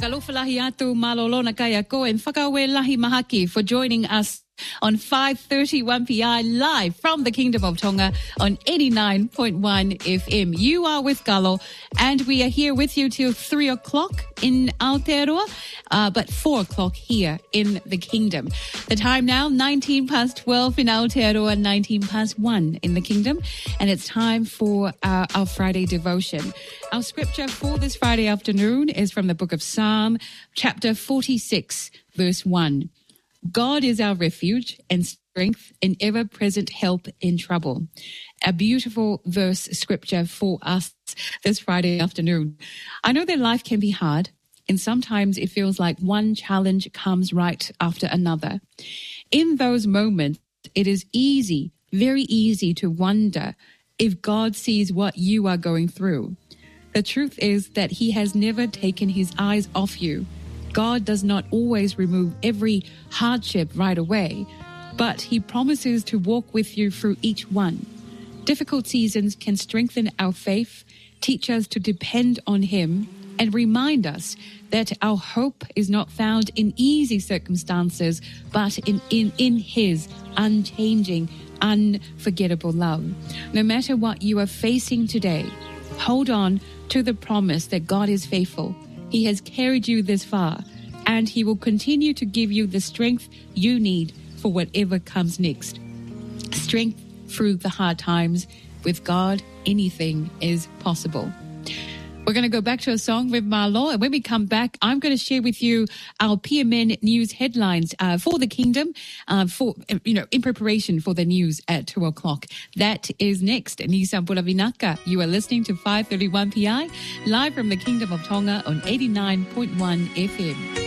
Makalofalahi atu malolona kaya ko and whakawe lahi mahaki for joining us on 5:31 PI live from the Kingdom of Tonga on 89.1 FM. You are with Galo, and we are here with you till 3 o'clock in Aotearoa, but 4 o'clock here in the Kingdom. The time now, 19 past 12 in Aotearoa, 19 past 1 in the Kingdom, and it's time for our Friday devotion. Our scripture for this Friday afternoon is from the book of Psalm, chapter 46, verse 1. God is our refuge and strength and ever-present help in trouble. A beautiful verse scripture for us this Friday afternoon. I know that life can be hard, and sometimes it feels like one challenge comes right after another. In those moments, it is easy, very easy to wonder if God sees what you are going through. The truth is that He has never taken His eyes off you. God does not always remove every hardship right away, but He promises to walk with you through each one. Difficult seasons can strengthen our faith, teach us to depend on Him, and remind us that our hope is not found in easy circumstances, but in His unchanging, unforgettable love. No matter what you are facing today, hold on to the promise that God is faithful. He has carried you this far, and He will continue to give you the strength you need for whatever comes next. Strength through the hard times. With God, anything is possible. We're going to go back to a song with Marlo, and when we come back, I'm going to share with you our PMN news headlines for the Kingdom, in preparation for the news at 2 o'clock. That is next. Nisa Bulavinaka. You are listening to 5:31 PI, live from the Kingdom of Tonga on 89.1 FM.